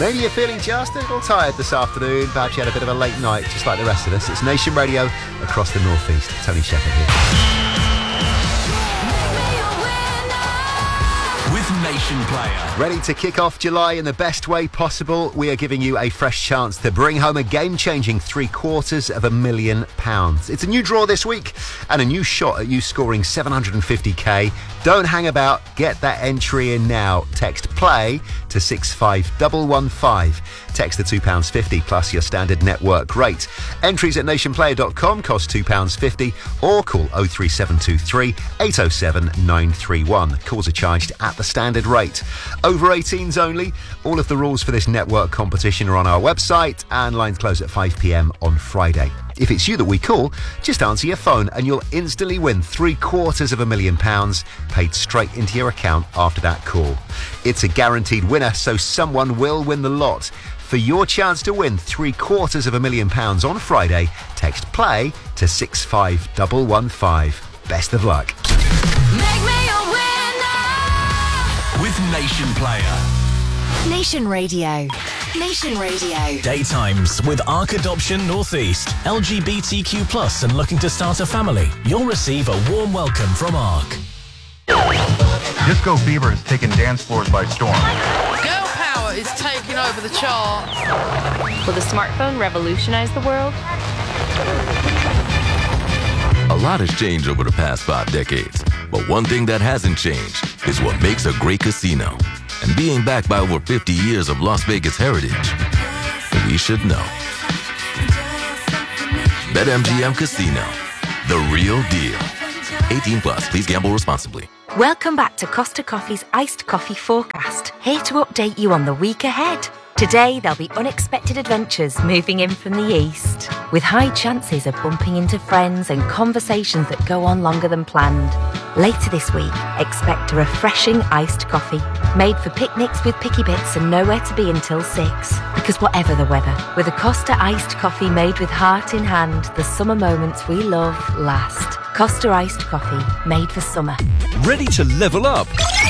Maybe you're feeling just a little tired this afternoon. Perhaps you had a bit of a late night, just like the rest of us. It's Nation Radio across the Northeast. Tony Shepherd here. With Nation Player. Ready to kick off July in the best way possible? We are giving you a fresh chance to bring home a game-changing £750,000. It's a new draw this week and a new shot at you scoring 750k. Don't hang about. Get that entry in now. Text PLAY to 65115. Text the £2.50 plus your standard network rate. Entries at nationplayer.com cost £2.50 or call 03723 807 931. Calls are charged at the standard rate. Over 18s only. All of the rules for this network competition are on our website and lines close at 5 p.m. on Friday. If it's you that we call, just answer your phone and you'll instantly win £750,000 paid straight into your account after that call. It's a guaranteed winner, so someone will win the lot. For your chance to win £750,000 on Friday, text PLAY to 65115. Best of luck. Make me a winner with Nation Player. Nation Radio. Nation Radio. Daytimes with ARC Adoption Northeast. LGBTQ+ and looking to start a family. You'll receive a warm welcome from ARC. Disco fever is taking dance floors by storm. Girl power is taking over the charts. Will the smartphone revolutionize the world? A lot has changed over the past 5 decades, but one thing that hasn't changed is what makes a great casino. And being backed by over 50 years of Las Vegas heritage, we should know. BetMGM Casino, the real deal. 18 plus, please gamble responsibly. Welcome back to Costa Coffee's Iced Coffee Forecast, here to update you on the week ahead. Today, there'll be unexpected adventures moving in from the east, with high chances of bumping into friends and conversations that go on longer than planned. Later this week, expect a refreshing iced coffee, made for picnics with picky bits and nowhere to be until 6. Because whatever the weather, with a Costa iced coffee made with heart in hand, the summer moments we love last. Costa iced coffee, made for summer. Ready to level up?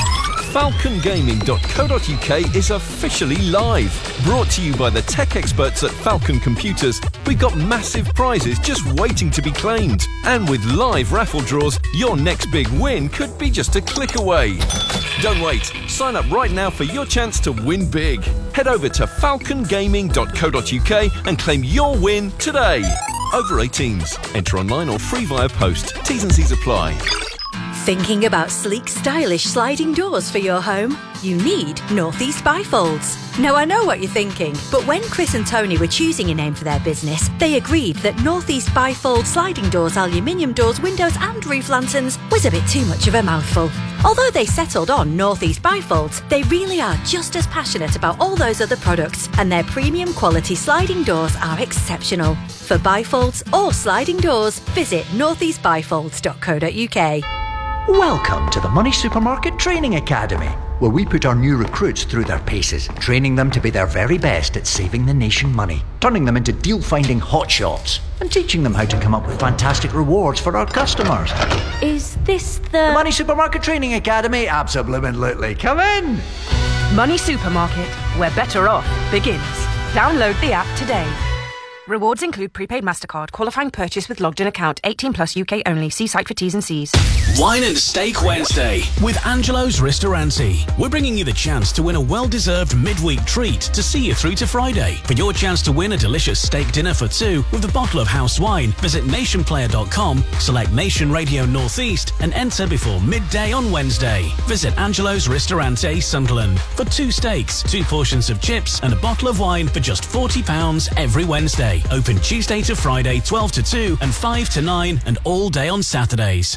FalconGaming.co.uk is officially live. Brought to you by the tech experts at Falcon Computers. We've got massive prizes just waiting to be claimed. And with live raffle draws, your next big win could be just a click away. Don't wait. Sign up right now for your chance to win big. Head over to FalconGaming.co.uk and claim your win today. Over 18s. Enter online or free via post. T's and C's apply. Thinking about sleek, stylish sliding doors for your home? You need Northeast Bifolds. Now, I know what you're thinking, but when Chris and Tony were choosing a name for their business, they agreed that Northeast Bifold sliding doors, aluminium doors, windows and roof lanterns was a bit too much of a mouthful. Although they settled on Northeast Bifolds, they really are just as passionate about all those other products, and their premium quality sliding doors are exceptional. For bifolds or sliding doors, visit northeastbifolds.co.uk. Welcome to the Money Supermarket Training Academy, where we put our new recruits through their paces, training them to be their very best at saving the nation money, turning them into deal-finding hotshots, and teaching them how to come up with fantastic rewards for our customers. Is this the Money Supermarket Training Academy? Absolutely. Come in! Money Supermarket, where better off begins. Download the app today. Rewards include prepaid MasterCard, qualifying purchase with logged-in account, 18 plus UK only. See site for T's and C's. Wine and Steak Wednesday with Angelo's Ristorante. We're bringing you the chance to win a well-deserved midweek treat to see you through to Friday. For your chance to win a delicious steak dinner for 2 with a bottle of house wine, visit nationplayer.com, select Nation Radio Northeast and enter before midday on Wednesday. Visit Angelo's Ristorante, Sunderland for 2 steaks, 2 portions of chips and a bottle of wine for just £40 every Wednesday. Open Tuesday to Friday, 12 to 2 and 5 to 9 and all day on Saturdays.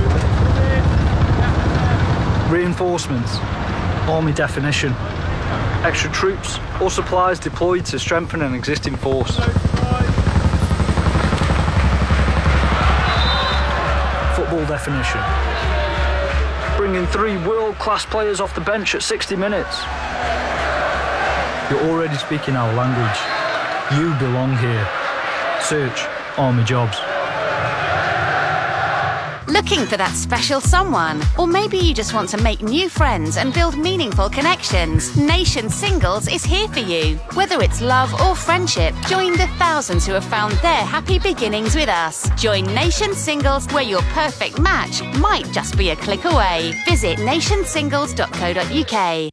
Reinforcements. Army definition. Extra troops or supplies deployed to strengthen an existing force. Football definition. Bringing 3 world-class players off the bench at 60 minutes. You're already speaking our language. You belong here. Search Army Jobs. Looking for that special someone? Or maybe you just want to make new friends and build meaningful connections? Nation Singles is here for you. Whether it's love or friendship, join the thousands who have found their happy beginnings with us. Join Nation Singles, where your perfect match might just be a click away. Visit nationsingles.co.uk.